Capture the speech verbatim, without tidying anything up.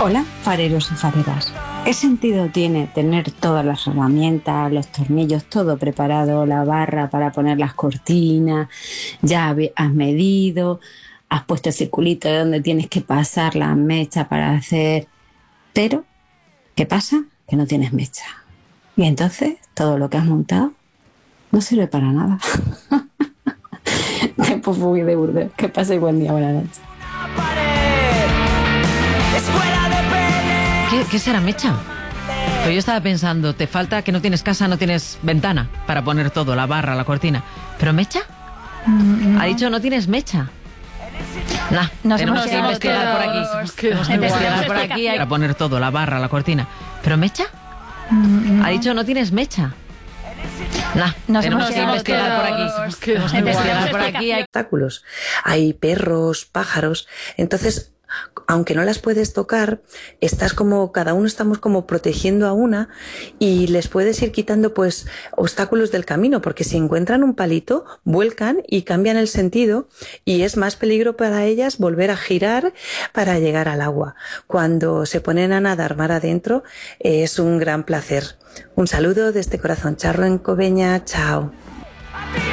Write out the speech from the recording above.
Hola, fareros y fareras. ¿Qué sentido tiene tener todas las herramientas, los tornillos, todo preparado, la barra para poner las cortinas, ya has medido, has puesto el circulito de donde tienes que pasar las mechas para hacer... Pero, ¿qué pasa? Que no tienes mecha. Y entonces todo lo que has montado no sirve para nada. Qué popurrí de Burdeos. Que paséis buen día, buenas noches. ¿Qué, ¿Qué será mecha? Pero yo estaba pensando, te falta que no tienes casa, no tienes ventana para poner todo, la barra, la cortina. ¿Pero mecha? No. Ha dicho no tienes mecha. Nah, Nos tenemos hemos que investigar por aquí. quedado- Tenemos que investigar por aquí para poner todo, la barra, la cortina. ¿Pero mecha? No. Ha dicho no tienes mecha. Nah, Nos tenemos hemos que investigar quedado- por aquí. Tenemos que investigar por aquí. Hay... obstáculos. Hay perros, pájaros. Entonces, aunque no las puedes tocar, estás como, cada uno estamos como protegiendo a una y les puedes ir quitando pues obstáculos del camino, porque si encuentran un palito, vuelcan y cambian el sentido y es más peligro para ellas volver a girar para llegar al agua. Cuando se ponen a nadar mar adentro, eh, es un gran placer. Un saludo desde Corazón Charro en Coveña. Chao.